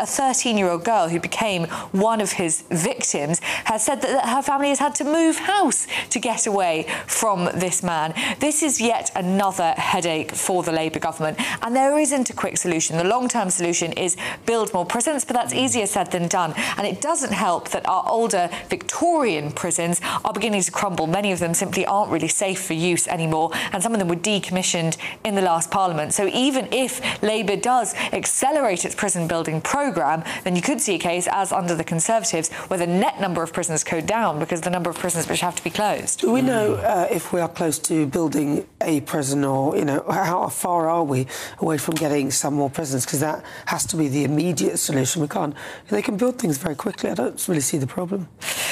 13-year-old girl who became one of his victims has said that her family has had to move house to get away from this man. This is yet another headache for the Labour government, and there isn't a quick solution. The long-term solution is build more prisons, but that's easier said than done. And it doesn't help that our older Victorian prisons are beginning to crumble. Many of them simply aren't really safe for use anymore, and some of them were decommissioned in the last Parliament. So even if Labour does accelerate its prison building programme, then you could see a case, as under the Conservatives, where the net number of prisons go down because of the number of prisons which have to be closed. Do we know if we are close to building a prison, or, how far are we away from getting some more prisons? Because that has to be the immediate solution. They can build things very quickly. I don't really see the problem.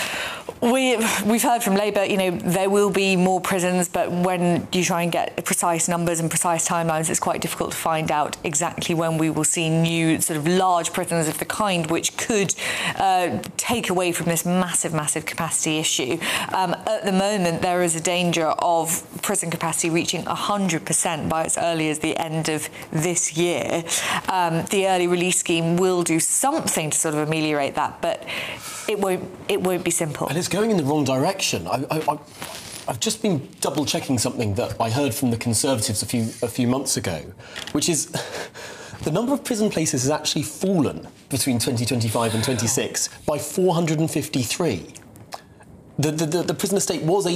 We've heard from Labour, there will be more prisons, but when you try and get precise numbers and precise timelines, it's quite difficult to find out exactly when we will see new sort of large prisons of the kind which could take away from this massive capacity issue. At the moment, there is a danger of prison capacity reaching 100% by as early as the end of this year. The early release scheme will do something to sort of ameliorate that, but it won't be simple. And it's going in the wrong direction. I've just been double-checking something that I heard from the Conservatives a few months ago, which is the number of prison places has actually fallen between 2025 and 26 by 453. The prison estate was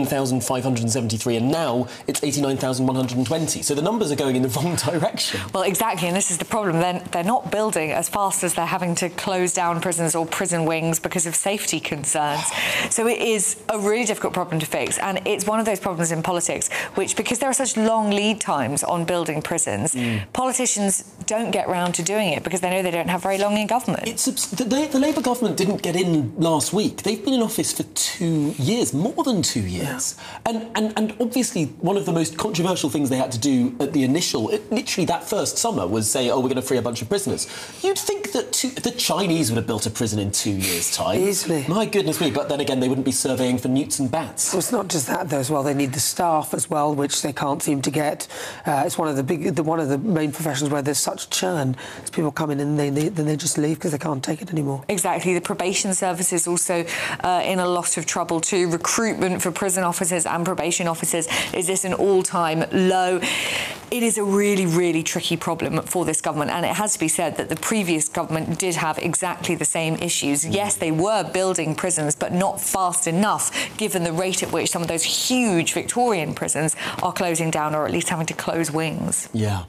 89,573 and now it's 89,120. So the numbers are going in the wrong direction. Well, exactly, and this is the problem. They're not building as fast as they're having to close down prisons or prison wings because of safety concerns. So it is a really difficult problem to fix, and it's one of those problems in politics which, because there are such long lead times on building prisons, politicians don't get round to doing it because they know they don't have very long in government. The Labour government didn't get in last week. They've been in office for 2 years, more than 2 years. Yeah. And obviously one of the most controversial things they had to do at the literally that first summer was say, we're going to free a bunch of prisoners. You'd think that the Chinese would have built a prison in 2 years' time. Easily. My goodness me, but then again, they wouldn't be surveying for newts and bats. Well, it's not just that, though, as well. They need the staff as well, which they can't seem to get. It's one of the main professions where there's such churn. As people come in and then they just leave because they can't take it anymore. Exactly. The probation service is also in a lot of trouble too. Recruitment for prison officers and probation officers is at an all-time low. It is a really tricky problem for this government, and it has to be said that the previous government did have exactly the same issues. Yes, they were building prisons, but not fast enough, given the rate at which some of those huge Victorian prisons are closing down, or at least having to close wings. Yeah.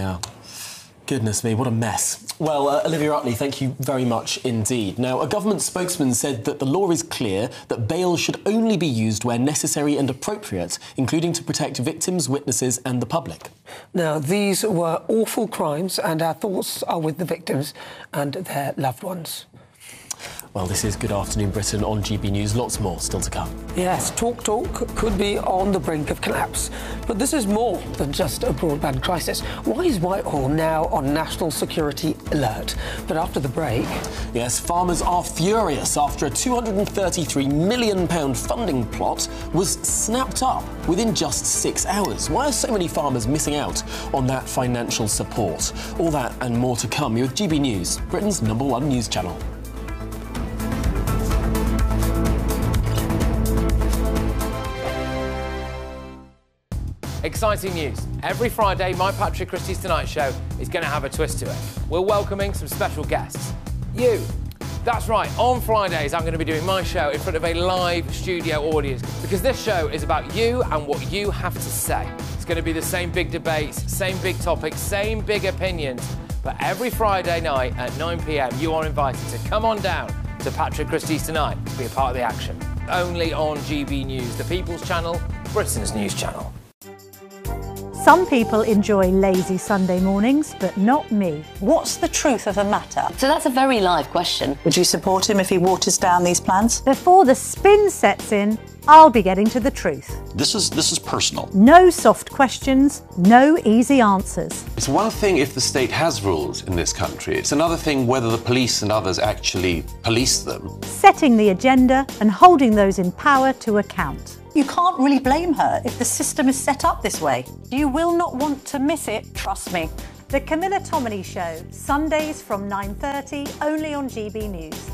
Goodness me, what a mess. Well, Olivia Utley, thank you very much indeed. Now, a government spokesman said that the law is clear, that bail should only be used where necessary and appropriate, including to protect victims, witnesses and the public. Now, these were awful crimes, and our thoughts are with the victims and their loved ones. Well, this is Good Afternoon Britain on GB News. Lots more still to come. Yes, Talk could be on the brink of collapse. But this is more than just a broadband crisis. Why is Whitehall now on national security alert? But after the break... Yes, farmers are furious after a £233 million funding plot was snapped up within just 6 hours. Why are so many farmers missing out on that financial support? All that and more to come. You're with GB News, Britain's #1 news channel. Exciting news. Every Friday, my Patrick Christie's Tonight Show is going to have a twist to it. We're welcoming some special guests. You. That's right, on Fridays I'm going to be doing my show in front of a live studio audience, because this show is about you and what you have to say. It's going to be the same big debates, same big topics, same big opinions, but every Friday night at 9 p.m. you are invited to come on down to Patrick Christie's Tonight to be a part of the action. Only on GB News, the People's Channel, Britain's news channel. Some people enjoy lazy Sunday mornings, but not me. What's the truth of the matter? So that's a very live question. Would you support him if he waters down these plans? Before the spin sets in, I'll be getting to the truth. This is personal. No soft questions, no easy answers. It's one thing if the state has rules in this country. It's another thing whether the police and others actually police them. Setting the agenda and holding those in power to account. You can't really blame her if the system is set up this way. You will not want to miss it, trust me. The Camilla Tominey Show, Sundays from 9:30, only on GB News.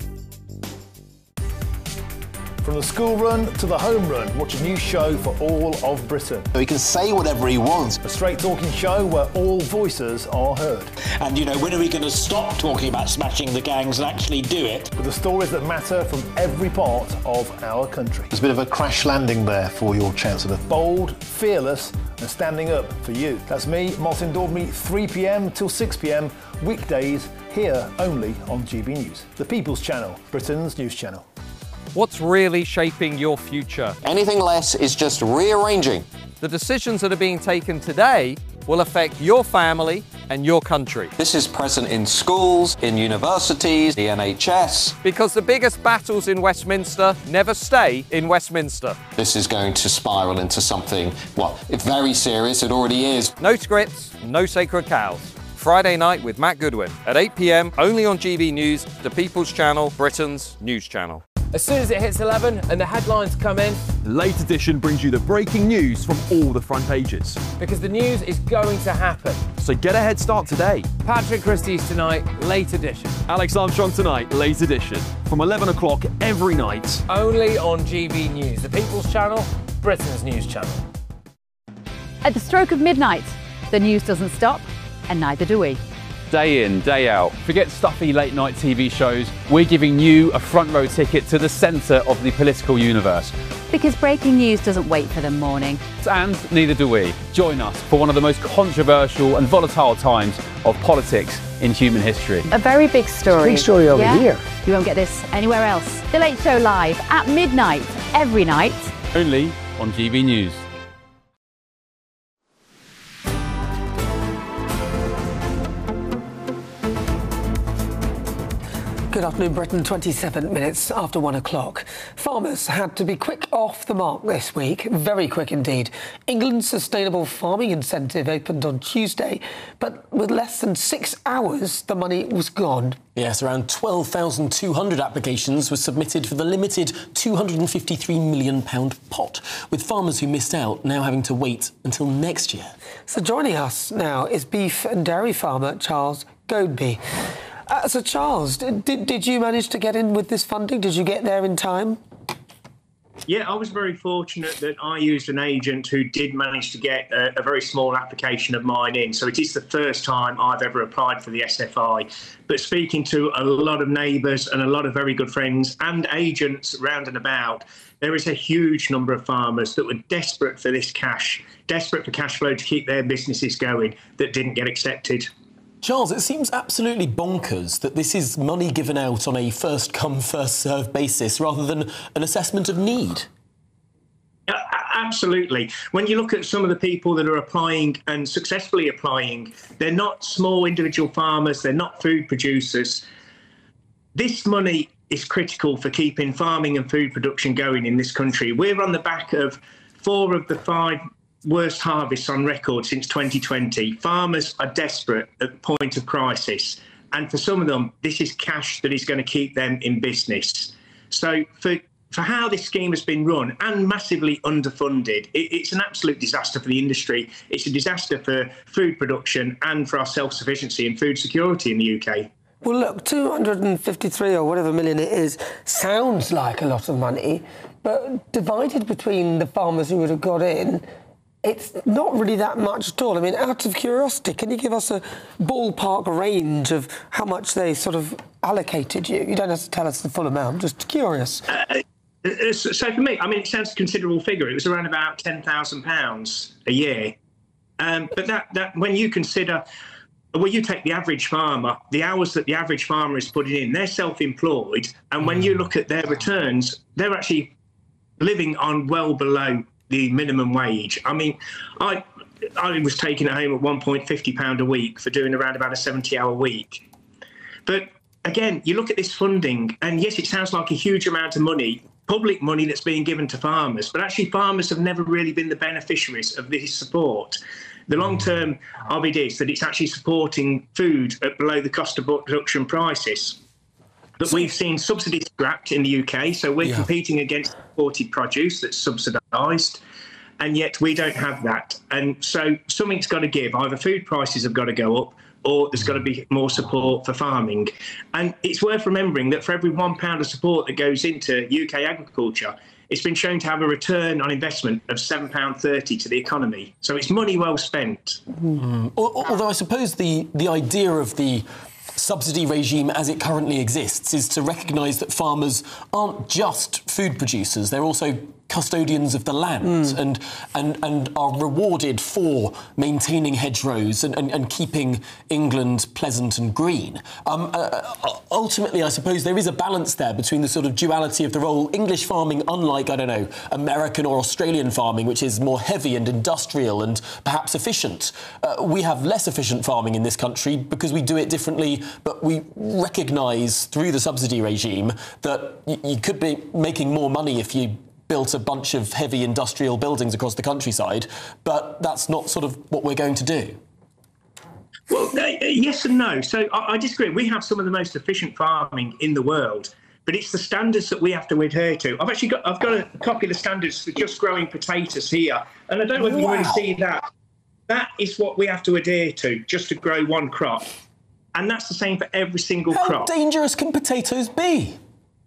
From the school run to the home run, watch a new show for all of Britain. He can say whatever he wants. A straight-talking show where all voices are heard. And, you know, when are we going to stop talking about smashing the gangs and actually do it? With the stories that matter from every part of our country. There's a bit of a crash landing there for your Chancellor. Bold, fearless and standing up for you. That's me, Martin Daubney, 3 p.m. till 6 p.m, weekdays, here only on GB News. The People's Channel, Britain's news channel. What's really shaping your future? Anything less is just rearranging. The decisions that are being taken today will affect your family and your country. This is present in schools, in universities, the NHS. Because the biggest battles in Westminster never stay in Westminster. This is going to spiral into something, well, very serious. It already is. No scripts, no sacred cows. Friday night with Matt Goodwin at 8 p.m, only on GB News, the People's Channel, Britain's news channel. As soon as it hits 11 and the headlines come in, the Late Edition brings you the breaking news from all the front pages. Because the news is going to happen. So get a head start today. Patrick Christie's Tonight, Late Edition. Alex Armstrong Tonight, Late Edition. From 11 o'clock every night. Only on GB News, the People's Channel, Britain's news channel. At the stroke of midnight, the news doesn't stop, and neither do we. Day in, day out. Forget stuffy late night TV shows. We're giving you a front row ticket to the centre of the political universe. Because breaking news doesn't wait for the morning. And neither do we. Join us for one of the most controversial and volatile times of politics in human history. A very big story. Big story over here. You won't get this anywhere else. The Late Show live at midnight, every night. Only on GB News. Good afternoon, Britain. 27 minutes after 1 o'clock. Farmers had to be quick off the mark this week, very quick indeed. England's Sustainable Farming Incentive opened on Tuesday, but with less than 6 hours, the money was gone. Yes, around 12,200 applications were submitted for the limited £253 million pot, with farmers who missed out now having to wait until next year. So joining us now is beef and dairy farmer Charles Goadby. So, Charles, did you manage to get in with this funding? Did you get there in time? Yeah, I was very fortunate that I used an agent who did manage to get a very small application of mine in. So it is the first time I've ever applied for the SFI. But speaking to a lot of neighbours and a lot of very good friends and agents round and about, there is a huge number of farmers that were desperate for this cash, desperate for cash flow to keep their businesses going, that didn't get accepted. Charles, it seems absolutely bonkers that this is money given out on a first-come, first-served basis rather than an assessment of need. Absolutely. When you look at some of the people that are applying and successfully applying, they're not small individual farmers, they're not food producers. This money is critical for keeping farming and food production going in this country. We're on the back of 4 of the 5 worst harvests on record since 2020. Farmers are desperate at the point of crisis, and for some of them, this is cash that is going to keep them in business. So for how this scheme has been run and massively underfunded, it's an absolute disaster for the industry. It's a disaster for food production and for our self-sufficiency and food security in the UK. Well, look, 253 or whatever million it is sounds like a lot of money, but divided between the farmers who would have got in, it's not really that much at all. I mean, out of curiosity, can you give us a ballpark range of how much they sort of allocated you? You don't have to tell us the full amount, just curious. So for me, I mean, it sounds a considerable figure. It was around about £10,000 a year. But that when you consider, well, you take the average farmer, the hours that the average farmer is putting in, they're self-employed. And when you look at their returns, they're actually living on well below the minimum wage. I mean, I was taking it home at £1.50 a week for doing around about a 70-hour week. But again, you look at this funding, and yes, it sounds like a huge amount of money, public money that's being given to farmers, but actually farmers have never really been the beneficiaries of this support. The long-term of it is that it's actually supporting food at below the cost of production prices. But we've seen subsidies scrapped in the UK, so we're competing against imported produce that's subsidised. and yet we don't have that. And so something's got to give. Either food prices have got to go up, or there's got to be more support for farming. And it's worth remembering that for every £1 of support that goes into UK agriculture, it's been shown to have a return on investment of £7.30 to the economy. So it's money well spent. Although I suppose the idea of the subsidy regime as it currently exists is to recognise that farmers aren't just food producers, they're also custodians of the land and are rewarded for maintaining hedgerows and keeping England pleasant and green. Ultimately, I suppose there is a balance there between the sort of duality of the role. English farming, unlike, I don't know, American or Australian farming, which is more heavy and industrial and perhaps efficient. We have less efficient farming in this country because we do it differently, but we recognise through the subsidy regime that you could be making more money if you built a bunch of heavy industrial buildings across the countryside, but that's not sort of what we're going to do. Well, yes and no. So I disagree. We have some of the most efficient farming in the world, but it's the standards that we have to adhere to. I've got a copy of the standards for just growing potatoes here, and I don't know if you can really see that. That is what we have to adhere to, just to grow one crop. And that's the same for every single crop. How dangerous can potatoes be?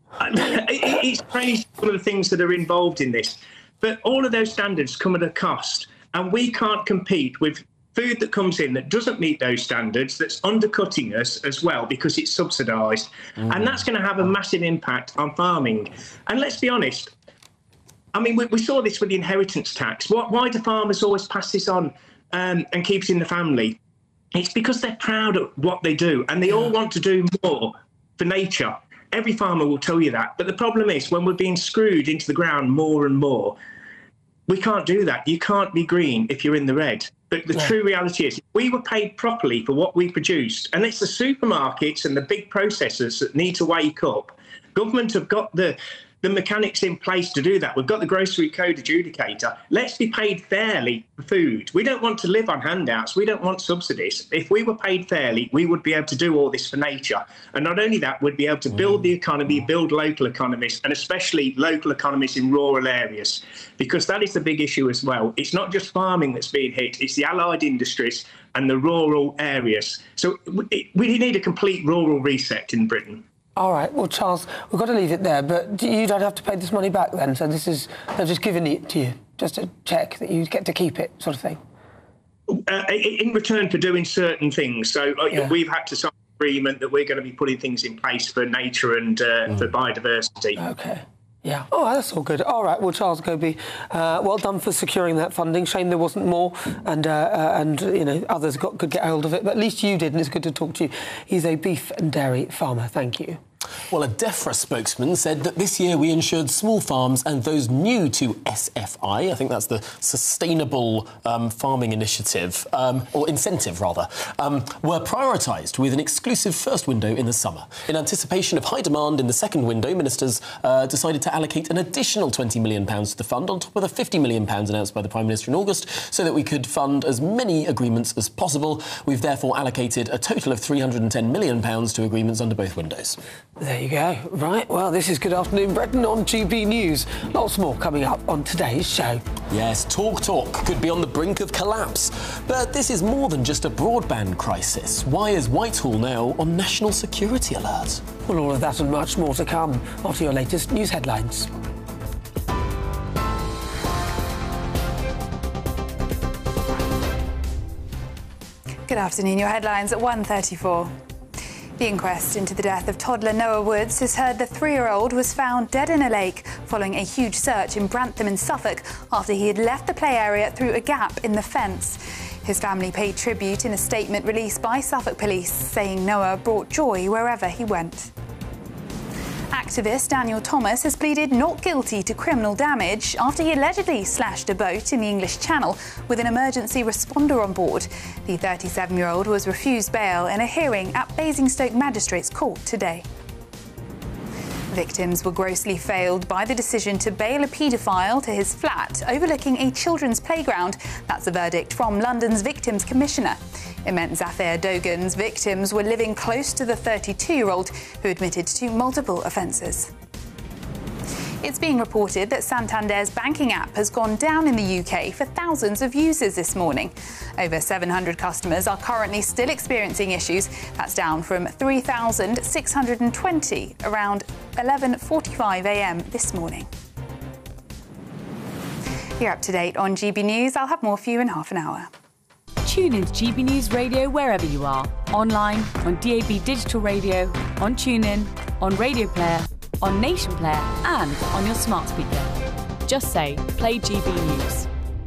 It's crazy, some of the things that are involved in this. But all of those standards come at a cost, and we can't compete with food that comes in that doesn't meet those standards, that's undercutting us as well because it's subsidised. And that's going to have a massive impact on farming. And let's be honest, I mean, we saw this with the inheritance tax. Why do farmers always pass this on and keep it in the family? It's because they're proud of what they do, and they all want to do more for nature. Every farmer will tell you that. But the problem is, when we're being screwed into the ground more and more, we can't do that. You can't be green if you're in the red. But the true reality is, if we were paid properly for what we produced, and it's the supermarkets and the big processors that need to wake up. Government have got the mechanics in place to do that. We've got the grocery code adjudicator. Let's be paid fairly for food. We don't want to live on handouts. We don't want subsidies. If we were paid fairly, we would be able to do all this for nature. And not only that, we'd be able to build the economy, build local economies, and especially local economies in rural areas, because that is the big issue as well. It's not just farming that's being hit, it's the allied industries and the rural areas. So we need a complete rural reset in Britain. All right, well, Charles, we've got to leave it there, but you don't have to pay this money back then, so they're just giving it to you, just a cheque that you get to keep it, sort of thing? In return for doing certain things. So we've had to sign an agreement that we're going to be putting things in place for nature and for biodiversity. OK. Yeah. Oh, that's all good. All right. Well, Charles Goby, well done for securing that funding. Shame there wasn't more, and you know, others could get hold of it, but at least you did, and it's good to talk to you. He's a beef and dairy farmer. Thank you. Well, a DEFRA spokesman said that this year we insured small farms and those new to SFI, I think that's the Sustainable Farming Initiative, or incentive rather, were prioritised with an exclusive first window in the summer. In anticipation of high demand in the second window, ministers decided to allocate an additional £20 million to the fund on top of the £50 million announced by the Prime Minister in August, so that we could fund as many agreements as possible. We've therefore allocated a total of £310 million to agreements under both windows. There you go. Right, well, this is Good Afternoon Britain on GB News. Lots more coming up on today's show. Yes, Talk could be on the brink of collapse. But this is more than just a broadband crisis. Why is Whitehall now on national security alert? Well, all of that and much more to come after your latest news headlines. Good afternoon. Your headlines at 1:34. The inquest into the death of toddler Noah Woods has heard the 3-year-old was found dead in a lake following a huge search in Brantham in Suffolk after he had left the play area through a gap in the fence. His family paid tribute in a statement released by Suffolk Police, saying Noah brought joy wherever he went. Activist Daniel Thomas has pleaded not guilty to criminal damage after he allegedly slashed a boat in the English Channel with an emergency responder on board. The 37-year-old was refused bail in a hearing at Basingstoke Magistrates Court today. Victims were grossly failed by the decision to bail a paedophile to his flat overlooking a children's playground. That's a verdict from London's Victims Commissioner. It meant Zafir Dogan's victims were living close to the 32-year-old who admitted to multiple offences. It's being reported that Santander's banking app has gone down in the UK for thousands of users this morning. Over 700 customers are currently still experiencing issues. That's down from 3,620 around 11:45 a.m. this morning. You're up to date on GB News. I'll have more for you in half an hour. Tune into GB News Radio wherever you are. Online, on DAB digital radio, on TuneIn, on Radio Player, on Nation Player and on your smart speaker. Just say, play GB News.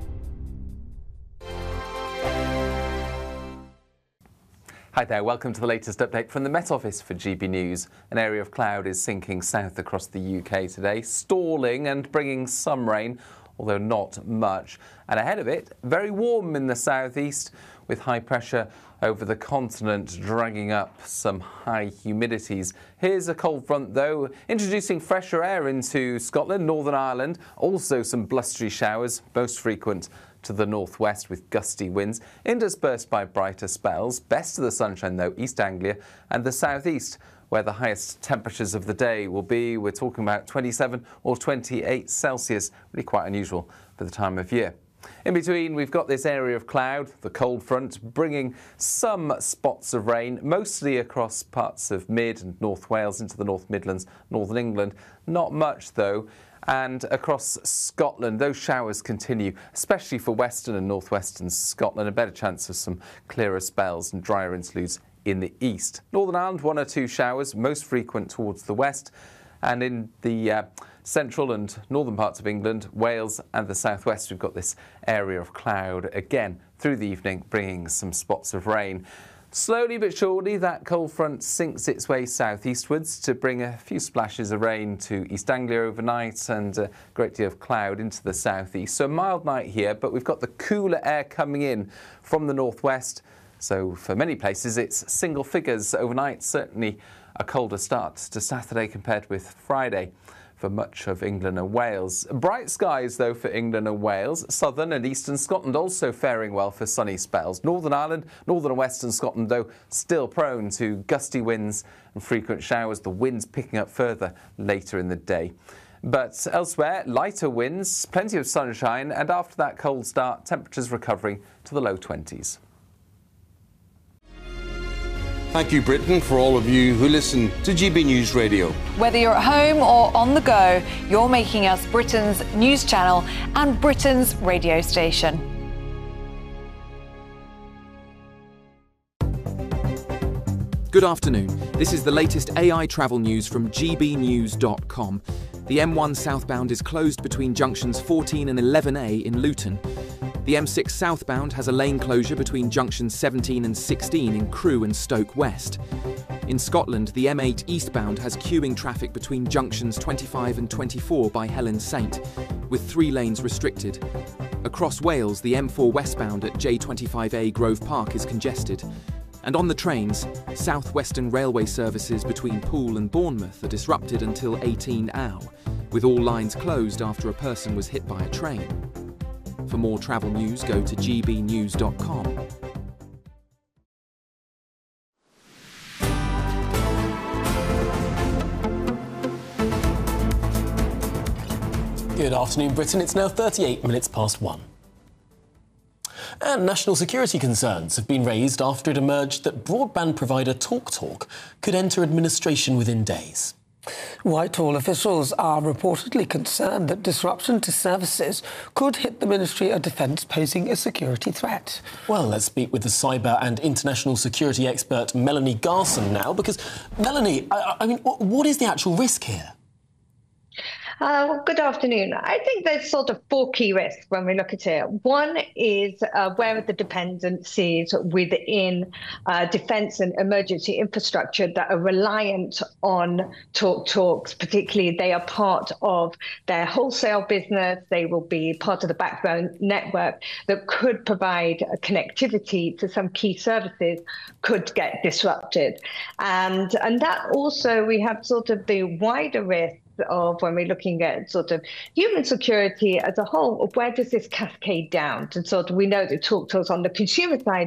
Hi there, welcome to the latest update from the Met Office for GB News. An area of cloud is sinking south across the UK today, stalling and bringing some rain, although not much. And ahead of it, very warm in the southeast, with high pressure over the continent dragging up some high humidities. Here's a cold front, though, introducing fresher air into Scotland, Northern Ireland. Also some blustery showers, most frequent to the northwest with gusty winds, interspersed by brighter spells. Best of the sunshine, though, East Anglia and the southeast, where the highest temperatures of the day will be. We're talking about 27 or 28 Celsius, really quite unusual for the time of year. In between, we've got this area of cloud, the cold front, bringing some spots of rain, mostly across parts of mid and North Wales into the North Midlands, Northern England. Not much, though. And across Scotland, those showers continue, especially for western and northwestern Scotland. A better chance of some clearer spells and drier interludes in the east. Northern Ireland, 1 or 2 showers, most frequent towards the west. And in the central and northern parts of England, Wales and the southwest, we've got this area of cloud again through the evening, bringing some spots of rain. Slowly but surely, that cold front sinks its way southeastwards to bring a few splashes of rain to East Anglia overnight and a great deal of cloud into the southeast. So a mild night here, but we've got the cooler air coming in from the northwest. So for many places, it's single figures overnight, certainly a colder start to Saturday compared with Friday for much of England and Wales. Bright skies, though, for England and Wales. Southern and eastern Scotland also faring well for sunny spells. Northern Ireland, northern and western Scotland, though, still prone to gusty winds and frequent showers, the winds picking up further later in the day. But elsewhere, lighter winds, plenty of sunshine, and after that cold start, temperatures recovering to the low 20s. Thank you, Britain, for all of you who listen to GB News Radio. Whether you're at home or on the go, you're making us Britain's news channel and Britain's radio station. Good afternoon. This is the latest AI travel news from gbnews.com. The M1 southbound is closed between junctions 14 and 11A in Luton. The M6 southbound has a lane closure between junctions 17 and 16 in Crewe and Stoke West. In Scotland, the M8 eastbound has queuing traffic between junctions 25 and 24 by Helen Saint, with 3 lanes restricted. Across Wales, the M4 westbound at J25A Grove Park is congested. And on the trains, South Western Railway services between Poole and Bournemouth are disrupted until 18 hour, with all lines closed after a person was hit by a train. For more travel news, go to gbnews.com. Good afternoon, Britain. It's now 38 minutes past 1. And national security concerns have been raised after it emerged that broadband provider TalkTalk could enter administration within days. Whitehall officials are reportedly concerned that disruption to services could hit the Ministry of Defence, posing a security threat. Well, let's speak with the cyber and international security expert Melanie Garson now, because, Melanie, I mean, what is the actual risk here? Well, good afternoon. I think there's sort of 4 key risks when we look at it. One is where are the dependencies within defence and emergency infrastructure that are reliant on TalkTalks, particularly they are part of their wholesale business. They will be part of the backbone network that could provide connectivity to some key services could get disrupted. And that also, we have sort of the wider risk of when we're looking at sort of human security as a whole, where does this cascade down? And sort of we know that TalkTalks on the consumer side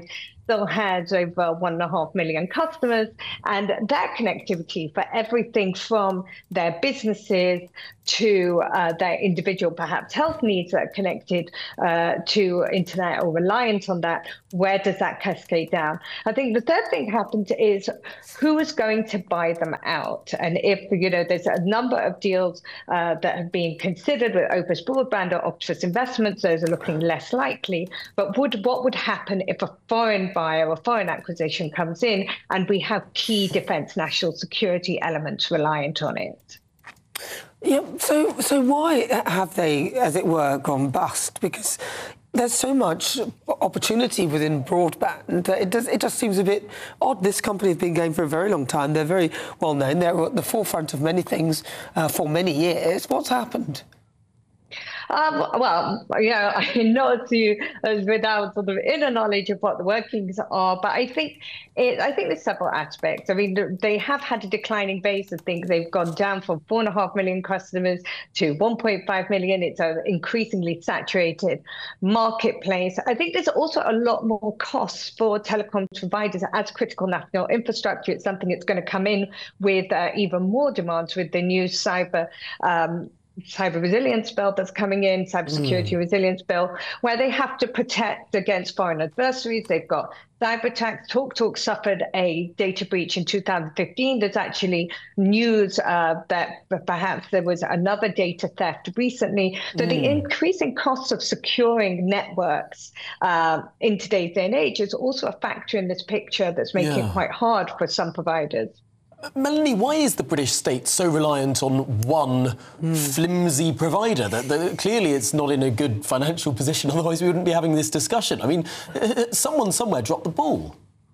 still has over 1.5 million customers, and their connectivity for everything from their businesses to their individual, perhaps, health needs that are connected to internet or reliant on that, where does that cascade down? I think the third thing happened is who is going to buy them out? And if, there's a number of deals that have been considered with Opus Broadband or Octopus Investments, those are looking less likely. But what would happen if a foreign buyer or foreign acquisition comes in and we have key defence national security elements reliant on it? Yeah, so why have they, as it were, gone bust? Because there's so much opportunity within broadband that it just seems a bit odd. This company has been going for a very long time. They're very well known. They're at the forefront of many things for many years. What's happened? Well, I'm not without sort of inner knowledge of what the workings are, but I think there's several aspects. I mean, they have had a declining base. I think they've gone down from 4.5 million customers to 1.5 million. It's an increasingly saturated marketplace. I think there's also a lot more costs for telecom providers as critical national infrastructure. It's something that's going to come in with even more demands with the new cyber resilience bill that's coming in, cybersecurity resilience bill, where they have to protect against foreign adversaries. They've got cyber attacks. TalkTalk suffered a data breach in 2015. There's actually news that perhaps there was another data theft recently. So the increasing costs of securing networks in today's day and age is also a factor in this picture that's making it quite hard for some providers. Melanie, why is the British state so reliant on one flimsy provider? That clearly it's not in a good financial position, otherwise we wouldn't be having this discussion. I mean, someone somewhere dropped the ball.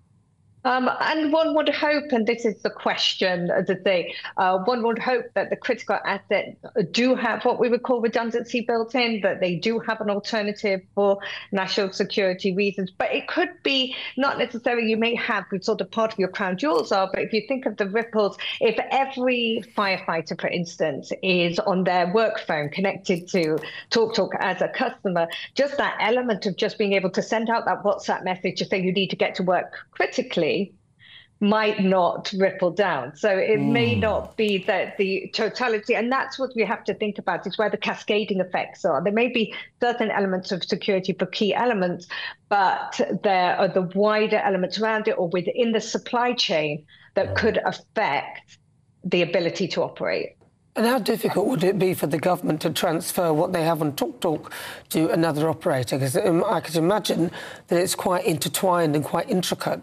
And one would hope, and this is the question, as I say, one would hope that the critical assets do have what we would call redundancy built in, that they do have an alternative for national security reasons. But it could be not necessarily you may have sort of part of your crown jewels are, but if you think of the ripples, if every firefighter, for instance, is on their work phone connected to TalkTalk as a customer, just that element of just being able to send out that WhatsApp message to say you need to get to work critically might not ripple down. So it may not be that the totality, and that's what we have to think about, is where the cascading effects are. There may be certain elements of security for key elements, but there are the wider elements around it or within the supply chain that could affect the ability to operate. And how difficult would it be for the government to transfer what they have on TalkTalk to another operator? Because I could imagine that it's quite intertwined and quite intricate.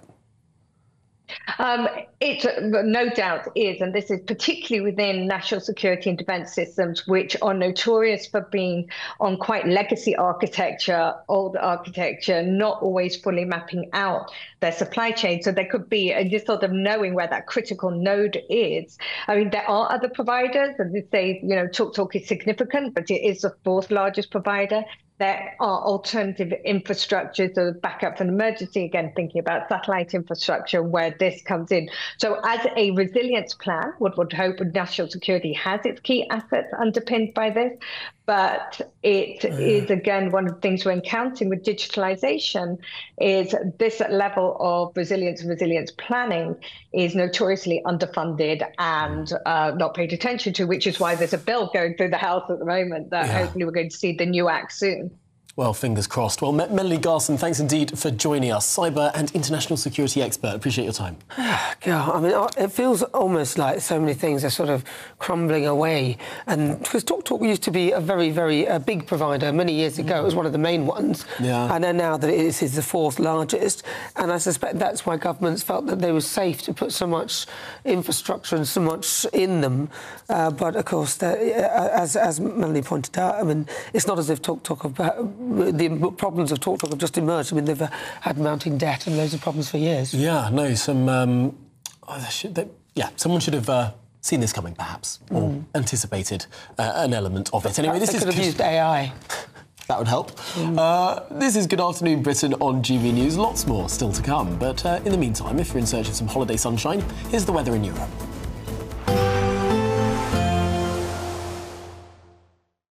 It no doubt is, and this is particularly within national security and defence systems, which are notorious for being on quite legacy architecture, old architecture, not always fully mapping out their supply chain. So there could be just sort of knowing where that critical node is. I mean, there are other providers, and they say, TalkTalk is significant, but it is the fourth largest provider. There are alternative infrastructures, so backup and emergency, again, thinking about satellite infrastructure where this comes in. So as a resilience plan, what would hope national security has its key assets underpinned by this. But it is, again, one of the things we're encountering with digitalization is this level of resilience planning is notoriously underfunded and not paid attention to, which is why there's a bill going through the House at the moment that hopefully we're going to see the new act soon. Well, fingers crossed. Well, Melanie Garson, thanks indeed for joining us. Cyber and international security expert. Appreciate your time. Yeah, I mean, it feels almost like so many things are sort of crumbling away. And because TalkTalk used to be a very, very big provider many years ago. It was one of the main ones. Yeah. And then now that it is the fourth largest. And I suspect that's why governments felt that they were safe to put so much infrastructure and so much in them. But, of course, as Melanie pointed out, I mean, it's not as if TalkTalk have... The problems of TalkTalk have just emerged. I mean, they've had mounting debt and loads of problems for years. Yeah, no, someone should have seen this coming, perhaps, or anticipated an element of it. Anyway, this could have used AI. That would help. This is Good Afternoon Britain on GB News. Lots more still to come. But in the meantime, if you're in search of some holiday sunshine, here's the weather in Europe.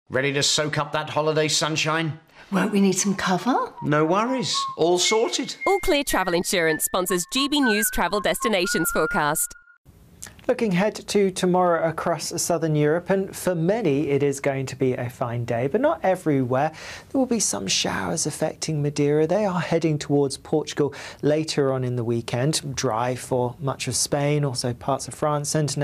Ready to soak up that holiday sunshine? Won't we need some cover? No worries. All sorted. All Clear Travel Insurance sponsors GB News Travel Destinations Forecast. Looking ahead to tomorrow across southern Europe, and for many it is going to be a fine day, but not everywhere. There will be some showers affecting Madeira. They are heading towards Portugal later on in the weekend. Dry for much of Spain, also parts of France and